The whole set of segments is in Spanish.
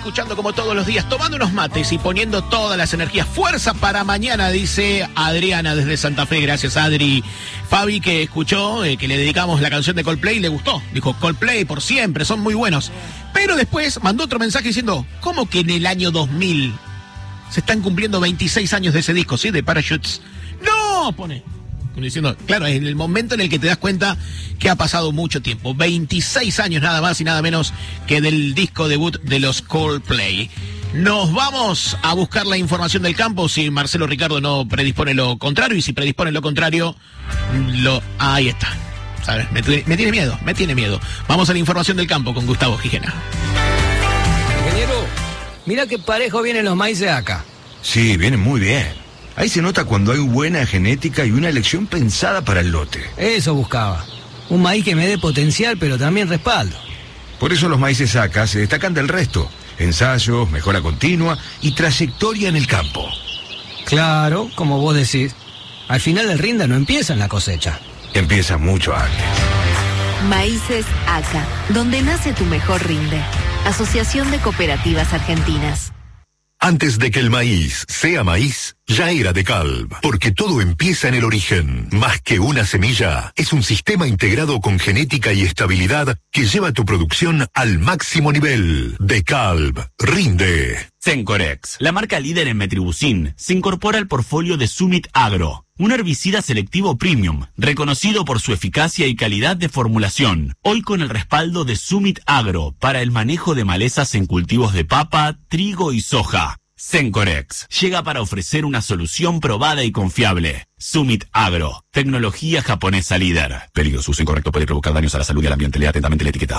escuchando como todos los días, tomando unos mates y poniendo todas las energías. Fuerza para mañana, dice Adriana desde Santa Fe. Gracias, Adri. Fabi, que escuchó que le dedicamos la canción de Coldplay, le gustó. Dijo, Coldplay por siempre, son muy buenos. Pero después mandó otro mensaje diciendo, ¿cómo que en el año 2000 se están cumpliendo 26 años de ese disco, sí? De Parachutes. ¡No! Pone. Diciendo, claro, es el momento en el que te das cuenta que ha pasado mucho tiempo. 26 años nada más y nada menos que del disco debut de los Coldplay. Nos vamos a buscar la información del campo si Marcelo Ricardo no predispone lo contrario, y si predispone lo contrario, ahí está. ¿Sabes? Me tiene miedo. Vamos a la información del campo con Gustavo Gijena. Ingeniero, mira qué parejo vienen los maíces acá. Sí, vienen muy bien. Ahí se nota cuando hay buena genética y una elección pensada para el lote. Eso buscaba. Un maíz que me dé potencial, pero también respaldo. Por eso los maíces acá se destacan del resto. Ensayos, mejora continua y trayectoria en el campo. Claro, como vos decís. Al final el rinda no empieza en la cosecha. Empieza mucho antes. Maíces ACA, donde nace tu mejor rinde. Asociación de Cooperativas Argentinas. Antes de que el maíz sea maíz, ya era DeKalb, porque todo empieza en el origen. Más que una semilla, es un sistema integrado con genética y estabilidad que lleva tu producción al máximo nivel. DeKalb, rinde. Sencorex, la marca líder en metribuzin, se incorpora al portfolio de Summit Agro, un herbicida selectivo premium, reconocido por su eficacia y calidad de formulación, hoy con el respaldo de Summit Agro para el manejo de malezas en cultivos de papa, trigo y soja. Sencorex llega para ofrecer una solución probada y confiable. Summit Agro, tecnología japonesa líder. Peligro, su uso incorrecto puede provocar daños a la salud y al ambiente. Lea atentamente la etiqueta.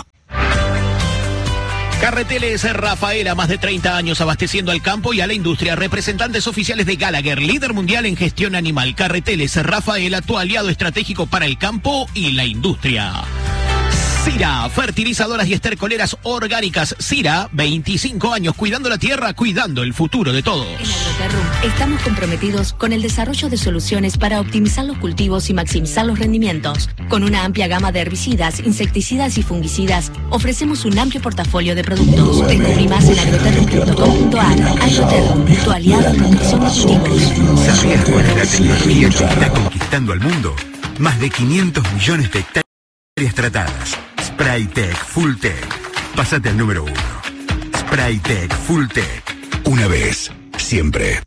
Carreteles Rafaela, más de 30 años abasteciendo al campo y a la industria. Representantes oficiales de Gallagher, líder mundial en gestión animal. Carreteles Rafaela, tu aliado estratégico para el campo y la industria. Sira, fertilizadoras y estercoleras orgánicas. Sira, 25 años cuidando la tierra, cuidando el futuro de todos. En Agroterrum estamos comprometidos con el desarrollo de soluciones para optimizar los cultivos y maximizar los rendimientos. Con una amplia gama de herbicidas, insecticidas y fungicidas, ofrecemos un amplio portafolio de productos. Descubrí más en agroterrum.com.ar. Agroterrum, tu aliado en protección de cultivos. ¿Sabías cuál es la tecnología que está conquistando al mundo? Más de 500 millones de hectáreas tratadas. Spraytec Fulltech. Pásate al número 1. Spraytec Fulltech. Una vez, siempre.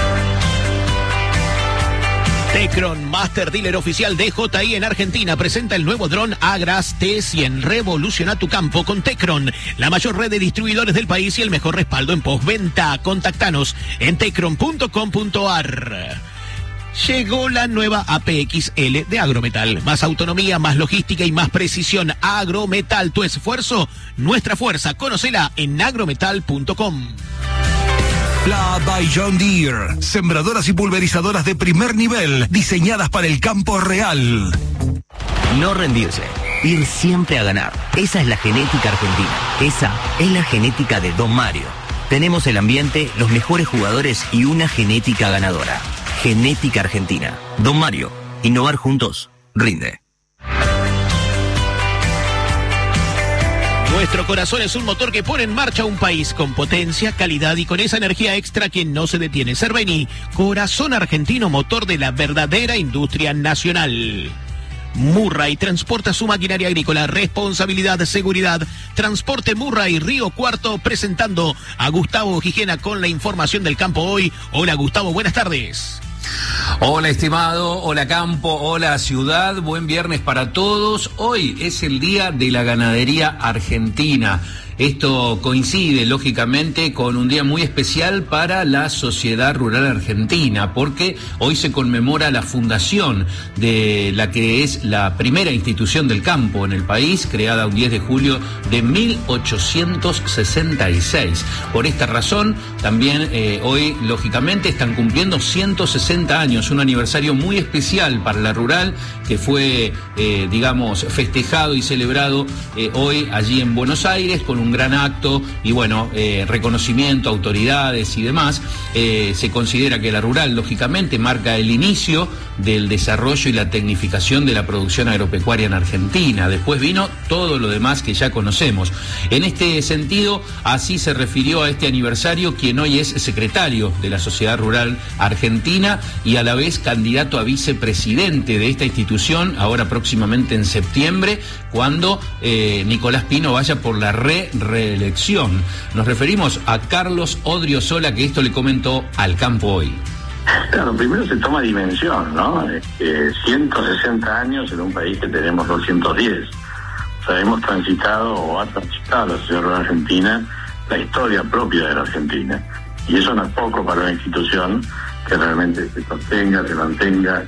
Tecron, Master Dealer Oficial de DJI en Argentina, presenta el nuevo dron Agras T100. Revoluciona tu campo con Tecron, la mayor red de distribuidores del país y el mejor respaldo en postventa. Contactanos en tecron.com.ar. Llegó la nueva APXL de Agrometal. Más autonomía, más logística y más precisión. Agrometal, tu esfuerzo, nuestra fuerza. Conócela en agrometal.com. Flat by John Deere. Sembradoras y pulverizadoras de primer nivel, diseñadas para el campo real. No rendirse. Ir siempre a ganar. Esa es la genética argentina. Esa es la genética de Don Mario. Tenemos el ambiente, los mejores jugadores y una genética ganadora. Genética Argentina. Don Mario. Innovar juntos. Rinde. Nuestro corazón es un motor que pone en marcha un país con potencia, calidad y con esa energía extra que no se detiene. Cerveni, corazón argentino, motor de la verdadera industria nacional. Murray transporta su maquinaria agrícola. Responsabilidad, seguridad. Transporte Murray, Río Cuarto, presentando a Gustavo Gijena con la información del campo hoy. Hola Gustavo, buenas tardes. Hola estimado, hola campo, hola ciudad, buen viernes para todos. Hoy es el día de la ganadería argentina. Esto coincide, lógicamente, con un día muy especial para la sociedad rural argentina, porque hoy se conmemora la fundación de la que es la primera institución del campo en el país, creada un 10 de julio de 1866. Por esta razón, también hoy, lógicamente, están cumpliendo 160 años, un aniversario muy especial para la rural, que fue, festejado y celebrado hoy allí en Buenos Aires, con un un gran acto y bueno, reconocimiento, autoridades y demás. Se considera que la rural, lógicamente, marca el inicio del desarrollo y la tecnificación de la producción agropecuaria en Argentina. Después vino todo lo demás que ya conocemos. En este sentido, así se refirió a este aniversario quien hoy es secretario de la Sociedad Rural Argentina y a la vez candidato a vicepresidente de esta institución, ahora próximamente en septiembre, cuando Nicolás Pino vaya por la reelección. Nos referimos a Carlos Odriozola, que esto le comentó al Campo Hoy. Claro, primero se toma dimensión, ¿no? 160 años en un país que tenemos 210. O sea, hemos transitado o ha transitado la Sociedad Rural Argentina la historia propia de la Argentina. Y eso no es poco para una institución que realmente se sostenga, se mantenga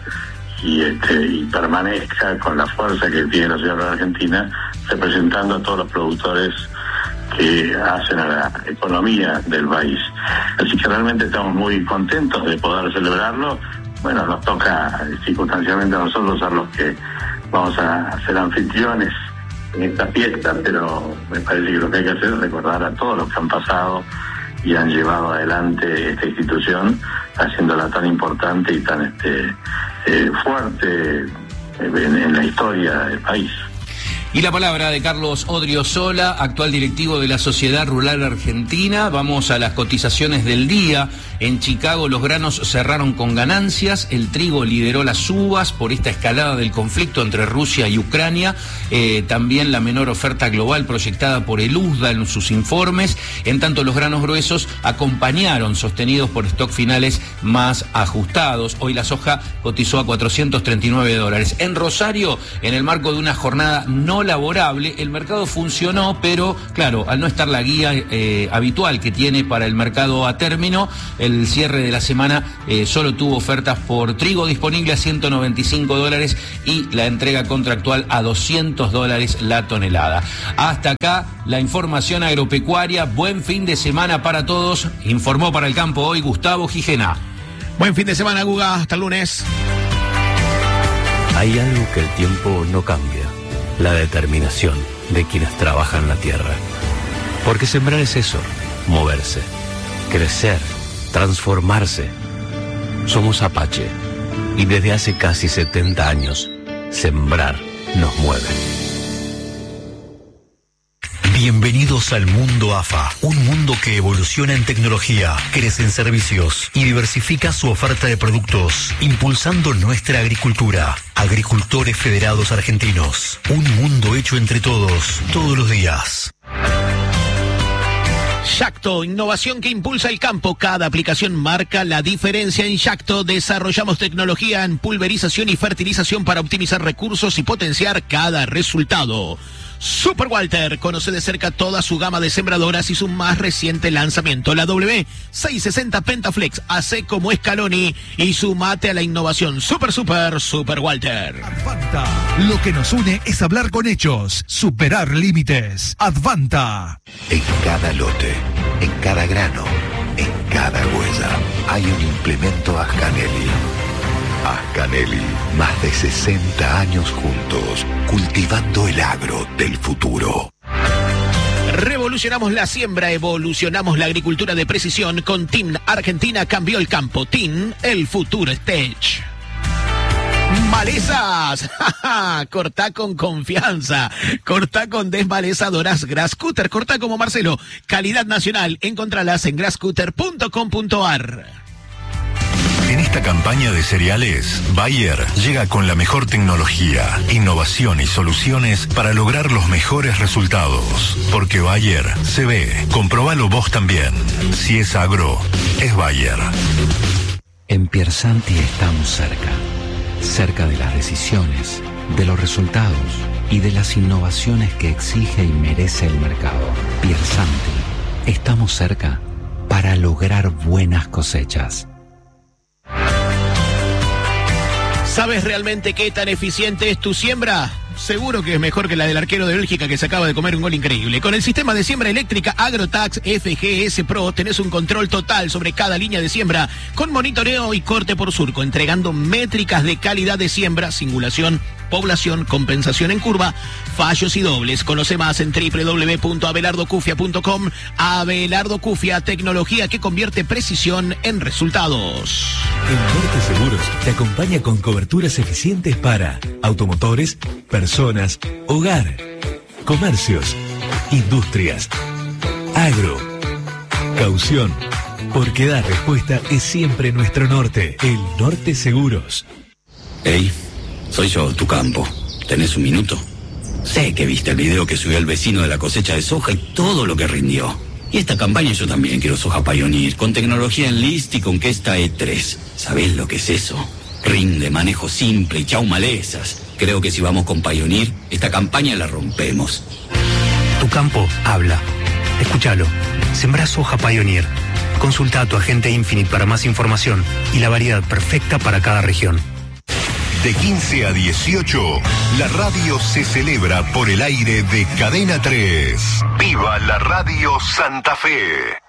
y permanezca con la fuerza que tiene la Sociedad Rural Argentina, representando a todos los productores que hacen a la economía del país. Así que realmente estamos muy contentos de poder celebrarlo. Bueno, nos toca circunstancialmente a nosotros ser los que vamos a ser anfitriones en esta fiesta, pero me parece que lo que hay que hacer es recordar a todos los que han pasado y han llevado adelante esta institución, haciéndola tan importante y tan fuerte en la historia del país. Y la palabra de Carlos Odriozola, actual directivo de la Sociedad Rural Argentina. Vamos a las cotizaciones del día. En Chicago los granos cerraron con ganancias, el trigo lideró las subas por esta escalada del conflicto entre Rusia y Ucrania, también la menor oferta global proyectada por el USDA en sus informes, en tanto los granos gruesos acompañaron, sostenidos por stock finales más ajustados. Hoy la soja cotizó a $439. En Rosario, en el marco de una jornada no laborable, el mercado funcionó, pero claro, al no estar la guía habitual que tiene para el mercado a término, el cierre de la semana solo tuvo ofertas por trigo disponible a $195 y la entrega contractual a $200 la tonelada. Hasta acá la información agropecuaria. Buen fin de semana para todos. Informó para el Campo Hoy Gustavo Gijena. Buen fin de semana, Guga. Hasta el lunes. Hay algo que el tiempo no cambia: la determinación de quienes trabajan la tierra. Porque sembrar es eso, moverse, crecer, transformarse. Somos Apache y desde hace casi 70 años, sembrar nos mueve. Bienvenidos al mundo AFA, un mundo que evoluciona en tecnología, crece en servicios y diversifica su oferta de productos, impulsando nuestra agricultura. Agricultores Federados Argentinos, un mundo hecho entre todos, todos los días. Yacto, innovación que impulsa el campo. Cada aplicación marca la diferencia. En Yacto desarrollamos tecnología en pulverización y fertilización para optimizar recursos y potenciar cada resultado. Super Walter, conoce de cerca toda su gama de sembradoras y su más reciente lanzamiento, la W660 Pentaflex. Hace como Scaloni y sumate a la innovación. Super Walter. Advanta, lo que nos une es hablar con hechos, superar límites. Advanta. En cada lote, en cada grano, en cada huella, hay un implemento Ascanelli. Ascanelli, más de 60 años juntos, cultivando el agro del futuro. Revolucionamos la siembra, evolucionamos la agricultura de precisión. Con TIN Argentina cambió el campo. TIN, el futuro stage. Malezas, cortá con confianza, cortá con desmalezadoras Grasscutter, cortá como Marcelo, calidad nacional, encontralas en grasscutter.com.ar. En esta campaña de cereales, Bayer llega con la mejor tecnología, innovación y soluciones para lograr los mejores resultados. Porque Bayer se ve. Comprobalo vos también. Si es agro, es Bayer. En Piersanti estamos cerca de las decisiones, de los resultados y de las innovaciones que exige y merece el mercado. Piersanti, estamos cerca para lograr buenas cosechas. ¿Sabes realmente qué tan eficiente es tu siembra? seguro que es mejor que la del arquero de Bélgica que se acaba de comer un gol increíble. Con el sistema de siembra eléctrica Agrotax FGS Pro tenés un control total sobre cada línea de siembra con monitoreo y corte por surco, entregando métricas de calidad de siembra, singulación, población, compensación en curva, fallos y dobles. Conoce más en www.abelardocufia.com. Abelardo Cufia, tecnología que convierte precisión en resultados. En Norte Seguros te acompaña con coberturas eficientes para automotores, personas, hogar, comercios, industrias, agro, caución. Porque dar respuesta es siempre nuestro norte. El Norte Seguros. Hey, soy yo, tu campo. ¿Tenés un minuto? Sé que viste el video que subió el vecino de la cosecha de soja y todo lo que rindió. Y esta campaña yo también quiero soja Pioneer, con tecnología Enlist y con Kesta E3. ¿Sabés lo que es eso? Rinde, manejo simple y chau malezas. Creo que si vamos con Pioneer, esta campaña la rompemos. Tu campo habla. Escúchalo. Sembrá soja Pioneer. Consulta a tu agente Infinite para más información y la variedad perfecta para cada región. De 15 a 18, la radio se celebra por el aire de Cadena 3. ¡Viva la Radio Santa Fe!